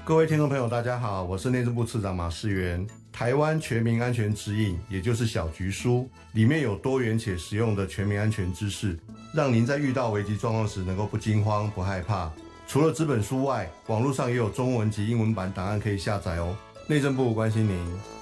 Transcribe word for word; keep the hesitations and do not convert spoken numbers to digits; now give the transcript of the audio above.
各位听众朋友，大家好，我是内政部次长马世元。台湾全民安全指引，也就是小局书，里面有多元且实用的全民安全知识，让您在遇到危急状况时能够不惊慌、不害怕。除了纸本书外，网络上也有中文及英文版档案可以下载哦。内政部关心您。